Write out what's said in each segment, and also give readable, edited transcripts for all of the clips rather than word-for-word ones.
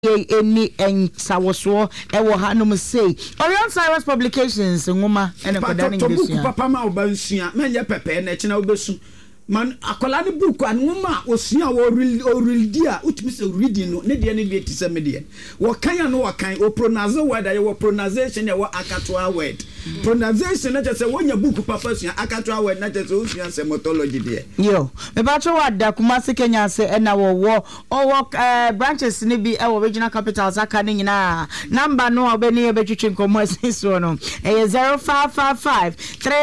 any and Sawaso, Ewo Hanum say, Orion Cyrus Publications, Nguma, and a Papa Maubansia, Mania Pepe, and National Bessu. Man, akolani book and woman was here or real dear, which Mr. Reading, no, Nedian is a median. What can you know? What kind of pronunciation whether your pronunciation or Akatua word? Pronunciation, not just a one your book, Papa, Akatua word, not just ocean semotology, dear. Yo, about what the Kumasi Kenya say, and our war or walk branches, maybe our original capitals are coming na number no, Benny, a better commerce is one 0555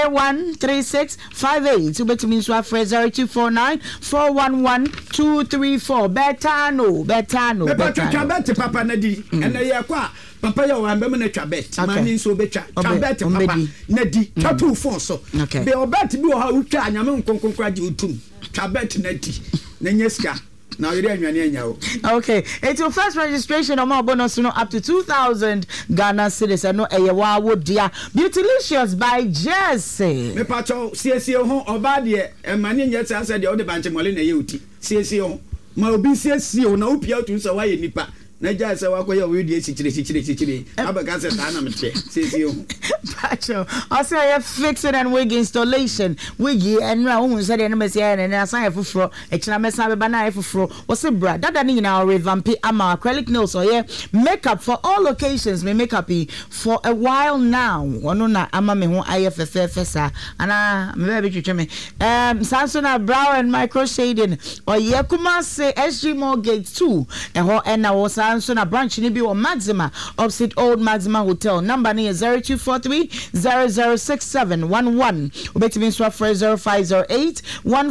313658. So, better means what phrase 0249 411 234. Betano. Better Papa Nadi, and a yakwa. Papa, you are a trabet. Money so better. Trabet, Papa Nadi, tattoo for so. Okay. Be about to do how you can. I'm going to congratulate you. Trabet Nadi, Nenyeska. Now you're okay. It's your first registration on more bonus up to 2,000 Ghana cedis. I know a would dear Beautylicious by Jesse. Me pacho CSO home or bad year and money yet I said the other bunch of Molina Uti. CSO. My obi CSO no pia to so why nipa. Naja say wa koya we dey chichire abaka say ta na me CSO. Pacho also I fix it and wig installation wig and na who say the me say na asan efufro e kina me san be ba na efufro wo say bra dada ni na revamp ama acrylic nails or makeup for all occasions me makeup for a while now wono na ama me ho IFFFSA ana me be twetwe me Samsung brow and micro shading or Yakuma say SG Mortgage 2 e ho na wo so na branch ni bi o Maxima opposite Old Maxima Hotel. Number ni 0243 006711. Obetimi so for 0508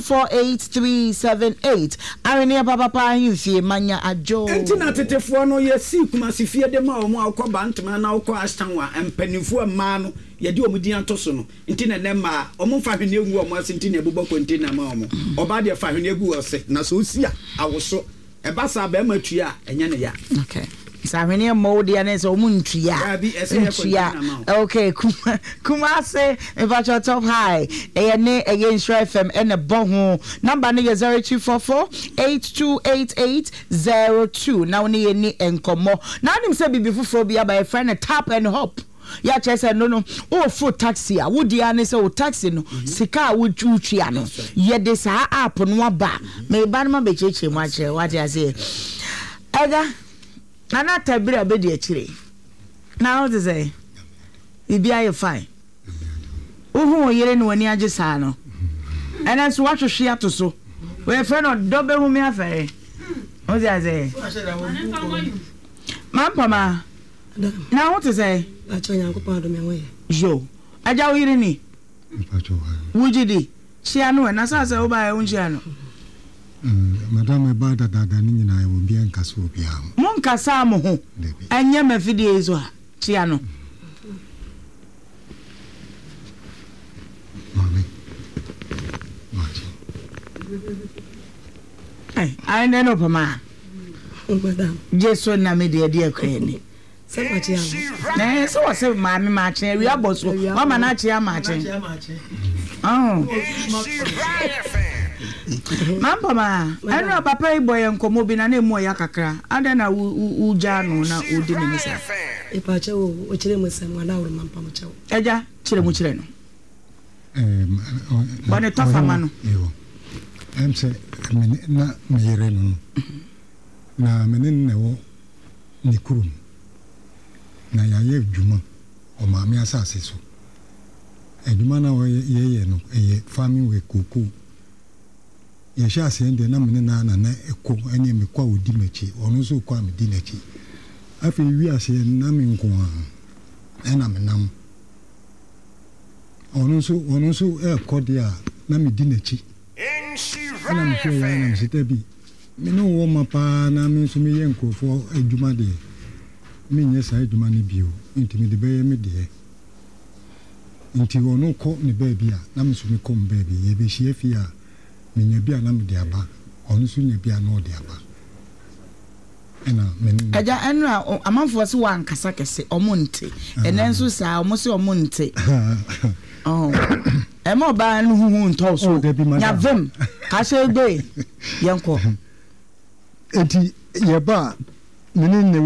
148378. Arenia papa yufie manya ajo. Entina tetefo no ye si kuma si fie de ma o mu akoba ntema na akọ astanwa empanifo ma no ye de omudi antoso no ntina ne ma o mu fa hwene egu o mu asentina ebobọ container ma o mu oba de fa hwene egu o se na so si a awoso ebasa be matua enye ne ya. Okay. Savenia mode and so muntia. Okay, Kumase, about your top high. A against FM and a bonho. Number 0244 828802. Now near ni encomo. Now him say before phobia by a friend a tap and hop. Ya chese no oh for taxi a would ya say o taxi no sika would chuchia no ye de sa app no ba me ba no be cheche mo ache what ya say ega na tabira be de achire na what to say bibia you fine ohu yere no wani age sa no and so what hwe ato so we friend no do be hu me afere what ya say mama now what to say Joe, I don't hear any. Would you do? She I know, and as I say, oh, by own channel. Madame Bada Dagani and I will be in Casopia. Monka Samo, and Yama videos were Chiano. I know, Pama. Madame, just when I made the idea, Cranny. So what's up, mammy matching? We are both Mama Nachia matching. Oh, Mamma, I know Papa boy and Comobin and Moya Kakra. I don't know who Jano now who didn't miss her. If I show which was someone out of Mampacho. Eja, Chilemucheno. But a tough man. I'm saying, not me, na menin newo Nikurum. Na ya ye dwuma o ma me asase so edwuma na ye no farming we koko ye sha ase ndi na me na eko ene me kwa odi machi ono so kwa me di nachi afi wi ase na me nko a ena me nam ono so ekodi a na me di nachi na me fe ya na me sitabi me no wo mapa na me so me ye nkofo edwuma de me nyesa edwuma ne bio ntimi de be me de nti wono ko ne baabi a na me so me kom baabi ye be hie fi a me nya bia na me de aba ono so nya bia na o de aba ena me aja enu a amanfo se wan kasa kese omonte enen so sa omo se omonte oh emo ba nu hu nto so nya vem ka se gbe yenko enti ye ba mini